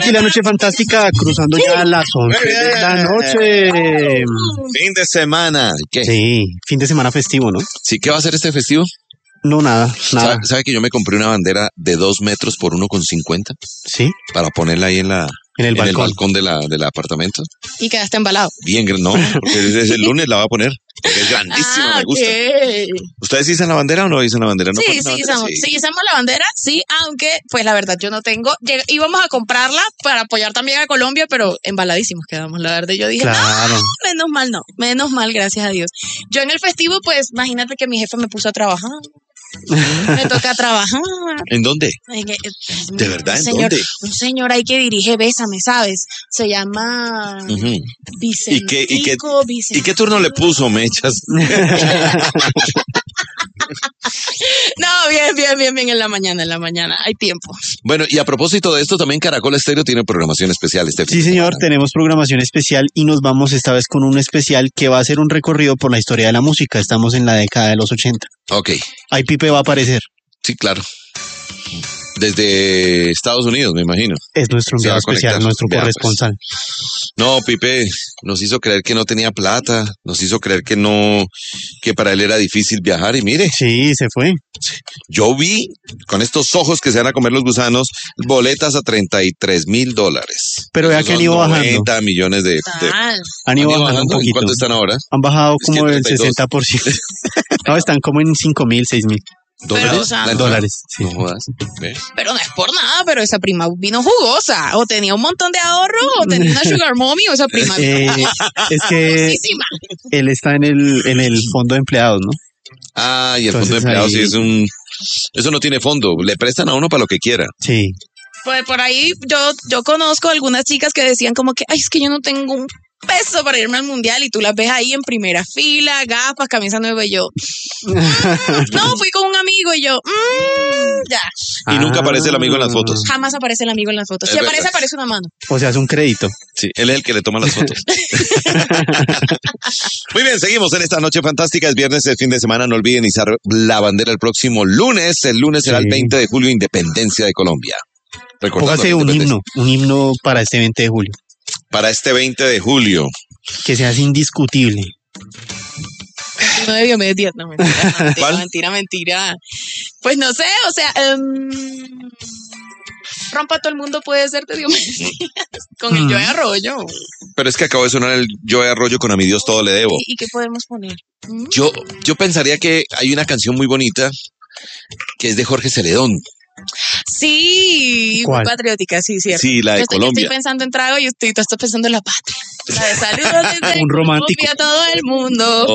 Y la noche fantástica cruzando ya las 11 de la noche. Fin de semana. ¿Qué? Sí, fin de semana festivo, ¿no? Sí, ¿qué va a hacer este festivo? No, nada. ¿Sabe que yo me compré una bandera de 2 metros por 1,50 Sí, para ponerla ahí en el balcón. balcón del apartamento? Y quedaste embalado. Bien, no, porque desde el lunes la va a poner. Porque es grandísima, me gusta. Okay. ¿Ustedes izan la bandera o no izan la bandera? ¿No Sí, ponen la bandera? sí, izamos la bandera, sí, aunque, pues la verdad, yo no tengo. Íbamos a comprarla para apoyar también a Colombia, pero embaladísimos quedamos, la verdad. Yo dije, Claro. no, menos mal, gracias a Dios. Yo en el festivo, pues, imagínate que mi jefe me puso a trabajar. Me toca trabajar. ¿En dónde? ¿De verdad? ¿En dónde? Un señor ahí que dirige Bésame, ¿sabes? Se llama Vicentico. ¿Y qué turno le puso, Mechas? No, bien, en la mañana, hay tiempo. Bueno, y a propósito de esto, también Caracol Estéreo tiene programación especial este fin Sí, de señor, semana. tenemos programación especial y nos vamos esta vez con un especial que va a ser un recorrido por la historia de la música. Estamos en la década de los 80. Ok, Ahí Pipe va a aparecer. sí, claro. Desde Estados Unidos, me imagino. Es nuestro Se va enviado a especial, conectar. nuestro Vea, pues. corresponsal. No, Pipe nos hizo creer que no tenía plata, nos hizo creer que para él era difícil viajar y mire, Sí, se fue. yo vi con estos ojos que se van a comer los gusanos, boletas a $33,000. Pero vea Esos que han son ido bajando. 90 millones de... Tal. Han ido bajando un ¿En poquito. cuánto están ahora? Han bajado Es que como el 32. 60%. No, están como en 5,000, 6,000 ¿Dólares? o sea, ¿La entrada? dólares. Sí. No jodas. ¿Ve? Pero no es por nada, pero esa prima vino jugosa. O tenía un montón de ahorro, o tenía una sugar mommy, o esa prima vino Es que jugosísima. él está en el fondo de empleados, ¿no? Ah, y el fondo de Entonces empleados ahí- sí es un... Eso no tiene fondo, le prestan a uno para lo que quiera. Sí. Pues por ahí yo conozco algunas chicas que decían como que, ay, es que yo no tengo un peso para irme al mundial, y tú las ves ahí en primera fila, gafas, camisa nueva, y yo, no, fui con un amigo, y yo, ya. Y nunca aparece el amigo en las fotos. Jamás aparece el amigo en las fotos. Si Es aparece, verdad. aparece una mano. O sea, es un crédito. Sí, él es el que le toma las fotos. Muy bien, seguimos en esta noche fantástica. Es viernes, el fin de semana. No olviden izar la bandera el próximo lunes. El lunes será el Sí. 20 de julio, Independencia de Colombia. Recordando Póngase la un independencia. himno para este 20 de julio. Para este 20 de julio. Que sea indiscutible. No de Diomedes, no, mentira, ¿Cuál? mentira. Pues no sé, o sea, rompa todo el mundo puede ser de Diomedes con el Joey Arroyo. Pero es que acabo de sonar el Yo Arroyo con A mi Dios todo le debo. ¿Y qué podemos poner? Yo pensaría que hay una canción muy bonita que es de Jorge Celedón. Sí, ¿Cuál? muy patriótica, sí, cierto. Sí, la de Yo Colombia. estoy pensando en trago y tú estás pensando en la patria. La de saludos desde Un romántico. Colombia a todo el mundo.